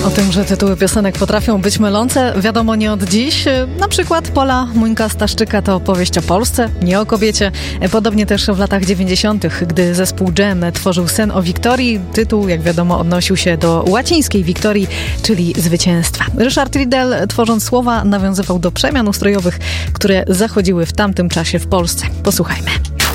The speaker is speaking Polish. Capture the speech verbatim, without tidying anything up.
O tym, że tytuły piosenek potrafią być mylące, wiadomo nie od dziś. Na przykład Pola Muńka-Staszczyka to opowieść o Polsce, nie o kobiecie. Podobnie też w latach dziewięćdziesiątych, gdy zespół Dżem tworzył Sen o Wiktorii, tytuł, jak wiadomo, odnosił się do łacińskiej Wiktorii, czyli zwycięstwa. Ryszard Riedel, tworząc słowa, nawiązywał do przemian ustrojowych, które zachodziły w tamtym czasie w Polsce. Posłuchajmy.